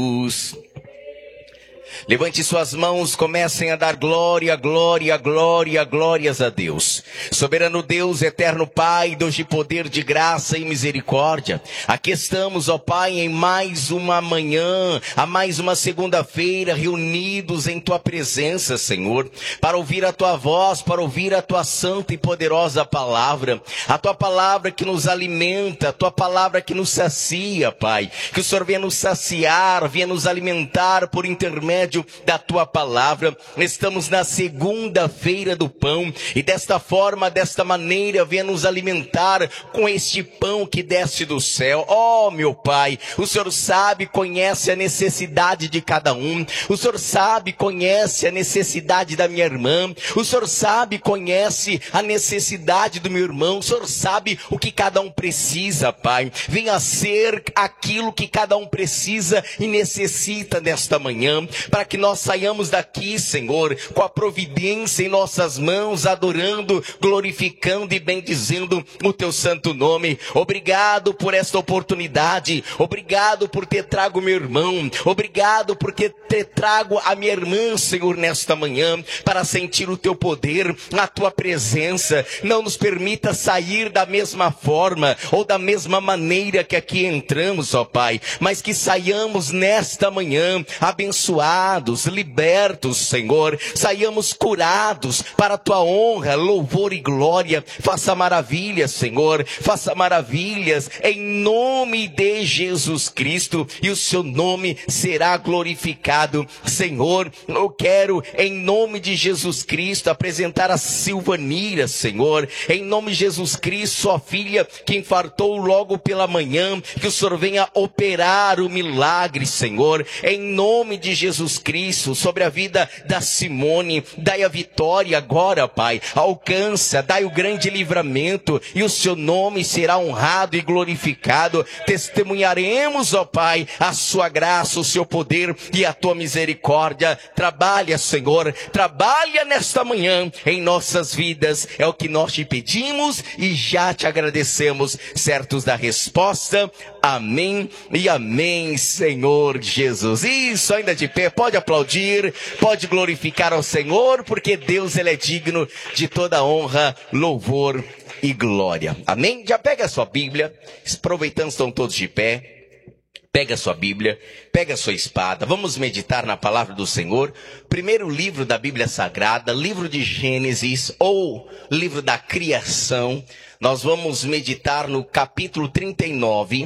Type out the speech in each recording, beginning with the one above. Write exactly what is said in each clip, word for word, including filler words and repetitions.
Levante suas mãos, comecem a dar glória, glória, glória, glórias a Deus. Soberano Deus, eterno Pai, Deus de poder, de graça e misericórdia. Aqui estamos, ó Pai, em mais uma manhã, a mais uma segunda-feira, reunidos em Tua presença, Senhor, para ouvir a Tua voz, para ouvir a Tua santa e poderosa palavra. A Tua palavra que nos alimenta, a Tua palavra que nos sacia, Pai. Que o Senhor venha nos saciar, venha nos alimentar por intermédio da Tua palavra. Estamos na segunda-feira do pão e desta forma, desta maneira, venha nos alimentar com este pão que desce do céu. Oh, meu Pai, o Senhor sabe, conhece a necessidade de cada um. O Senhor sabe, conhece a necessidade da minha irmã. O Senhor sabe, conhece a necessidade do meu irmão. O Senhor sabe o que cada um precisa, Pai. Venha ser aquilo que cada um precisa e necessita nesta manhã, para que nós saiamos daqui, Senhor, com a providência em nossas mãos, adorando, glorificando e bendizendo o Teu santo nome. Obrigado por esta oportunidade, obrigado por ter trago meu irmão, obrigado por ter trago a minha irmã, Senhor, nesta manhã, para sentir o Teu poder, a Tua presença. Não nos permita sair da mesma forma, ou da mesma maneira que aqui entramos, ó Pai, mas que saiamos nesta manhã abençoados, libertos, Senhor, saiamos curados para a Tua honra, louvor e glória. Faça maravilhas, Senhor, faça maravilhas em nome de Jesus Cristo, e o Seu nome será glorificado. Senhor, eu quero em nome de Jesus Cristo apresentar a Silvanira, Senhor, em nome de Jesus Cristo, sua filha que infartou logo pela manhã, que o Senhor venha operar o milagre, Senhor, em nome de Jesus Cristo, sobre a vida da Simone. Dai a vitória agora, Pai, alcança, dai o grande livramento, e o Seu nome será honrado e glorificado. Testemunharemos, ó Pai, a Sua graça, o Seu poder e a Tua misericórdia. Trabalha, Senhor, trabalha nesta manhã em nossas vidas, é o que nós te pedimos e já te agradecemos, certos da resposta. Amém e amém, Senhor Jesus. Isso, ainda de pé, pode aplaudir, pode glorificar ao Senhor, porque Deus, Ele é digno de toda honra, louvor e glória. Amém? Já pega a sua Bíblia, aproveitando que estão todos de pé. Pega a sua Bíblia, pega a sua espada, vamos meditar na palavra do Senhor. Primeiro livro da Bíblia Sagrada, livro de Gênesis, ou livro da criação. Nós vamos meditar no capítulo trinta e nove,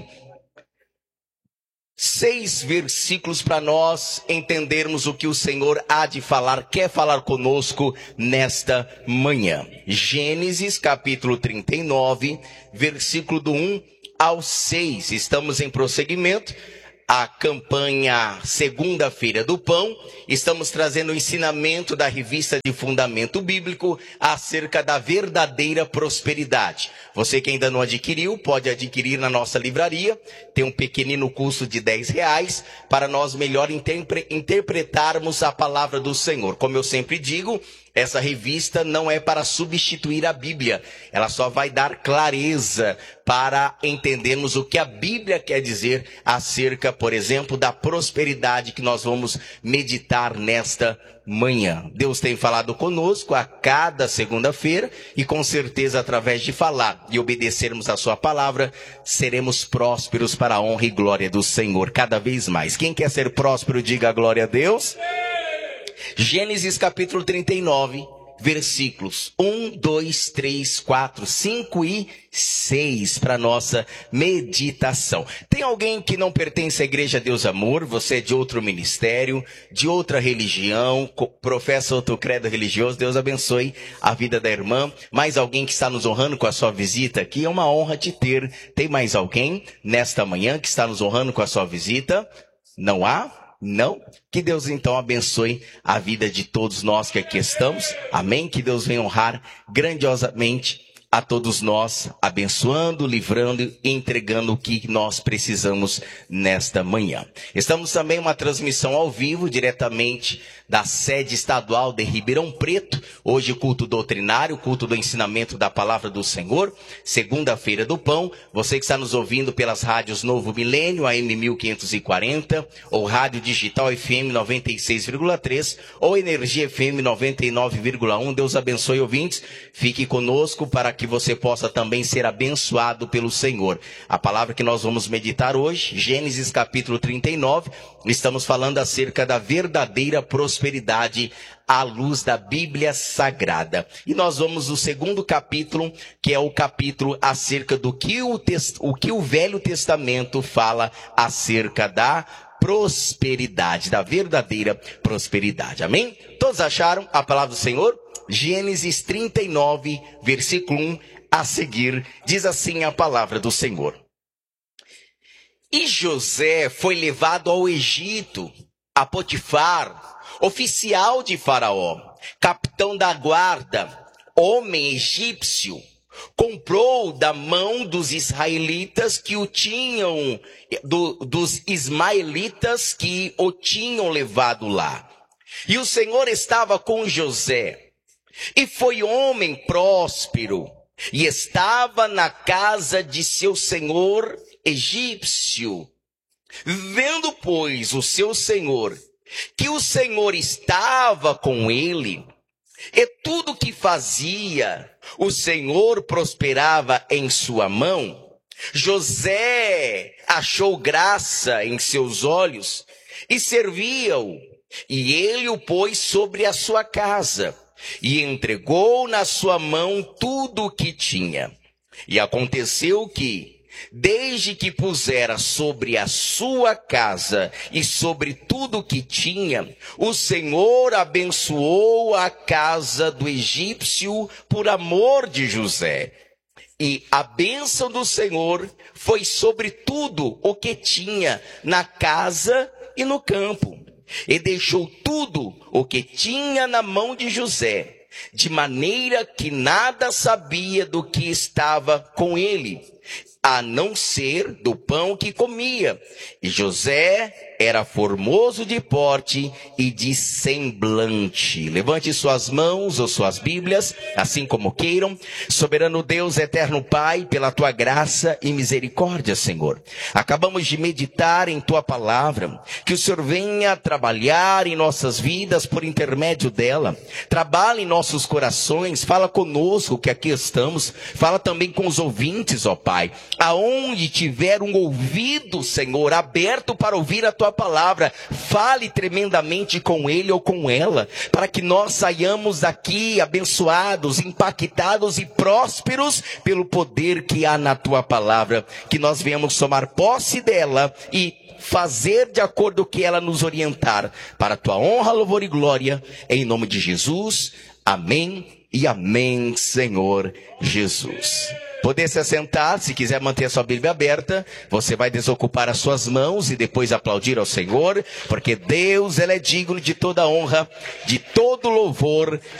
seis versículos para nós entendermos o que o Senhor há de falar, quer falar conosco nesta manhã. Gênesis capítulo trinta e nove, versículo do um ao seis, estamos em prosseguimento, a campanha Segunda-feira do Pão, estamos trazendo o ensinamento da revista de Fundamento Bíblico acerca da verdadeira prosperidade. Você que ainda não adquiriu, pode adquirir na nossa livraria, tem um pequenino custo de dez reais, para nós melhor interpre- interpretarmos a palavra do Senhor. Como eu sempre digo, essa revista não é para substituir a Bíblia, ela só vai dar clareza para entendermos o que a Bíblia quer dizer acerca, por exemplo, da prosperidade que nós vamos meditar nesta manhã. Deus tem falado conosco a cada segunda-feira e com certeza através de falar e obedecermos a Sua palavra, seremos prósperos para a honra e glória do Senhor cada vez mais. Quem quer ser próspero, diga glória a Deus. Gênesis capítulo trinta e nove, versículos um, dois, três, quatro, cinco e seis para nossa meditação. Tem alguém que não pertence à Igreja Deus Amor? Você é de outro ministério, de outra religião, professa outro credo religioso? Deus abençoe a vida da irmã. Mais alguém que está nos honrando com a sua visita aqui? É uma honra te ter. Tem mais alguém nesta manhã que está nos honrando com a sua visita? Não há? Não? Que Deus então abençoe a vida de todos nós que aqui estamos. Amém? Que Deus venha honrar grandiosamente a todos nós, abençoando, livrando e entregando o que nós precisamos nesta manhã. Estamos também em uma transmissão ao vivo, diretamente da sede estadual de Ribeirão Preto. Hoje culto doutrinário, culto do ensinamento da palavra do Senhor, segunda-feira do pão. Você que está nos ouvindo pelas rádios Novo Milênio, A M mil quinhentos e quarenta, ou Rádio Digital F M noventa e seis vírgula três, ou Energia F M noventa e nove vírgula um. Deus abençoe, ouvintes. Fique conosco para que você possa também ser abençoado pelo Senhor. A palavra que nós vamos meditar hoje, Gênesis capítulo trinta e nove, estamos falando acerca da verdadeira prosperidade à luz da Bíblia Sagrada. E nós vamos no segundo capítulo, que é o capítulo acerca do que o, test... o, que o Velho Testamento fala acerca da prosperidade, da verdadeira prosperidade. Amém? Todos acharam a palavra do Senhor? Gênesis trinta e nove, versículo um, a seguir, diz assim a palavra do Senhor. E José foi levado ao Egito, a Potifar, oficial de Faraó, capitão da guarda, homem egípcio, comprou da mão dos israelitas que o tinham, do, dos ismaelitas que o tinham levado lá. E o Senhor estava com José, e foi homem próspero, e estava na casa de seu senhor egípcio. Vendo, pois, o seu senhor, que o Senhor estava com ele, e tudo que fazia, o Senhor prosperava em sua mão, José achou graça em seus olhos, e servia-o, e ele o pôs sobre a sua casa, e entregou na sua mão tudo o que tinha. E aconteceu que, desde que pusera sobre a sua casa e sobre tudo o que tinha, o Senhor abençoou a casa do egípcio por amor de José. E a bênção do Senhor foi sobre tudo o que tinha na casa e no campo. E deixou tudo o que tinha na mão de José, de maneira que nada sabia do que estava com ele, a não ser do pão que comia. E José era formoso de porte e de semblante. Levante suas mãos ou suas Bíblias, assim como queiram. Soberano Deus, eterno Pai, pela tua graça e misericórdia, Senhor. Acabamos de meditar em tua palavra. Que o Senhor venha trabalhar em nossas vidas por intermédio dela. Trabalhe em nossos corações. Fala conosco que aqui estamos. Fala também com os ouvintes, ó Pai. Aonde tiver um ouvido, Senhor, aberto para ouvir a tua palavra, fale tremendamente com ele ou com ela, para que nós saiamos daqui abençoados, impactados e prósperos pelo poder que há na tua palavra, que nós venhamos tomar posse dela e fazer de acordo com que ela nos orientar, para a tua honra, louvor e glória, em nome de Jesus, amém e amém, Senhor Jesus. Poder se assentar, se quiser manter a sua Bíblia aberta, você vai desocupar as suas mãos e depois aplaudir ao Senhor, porque Deus, Ele é digno de toda honra, de todo louvor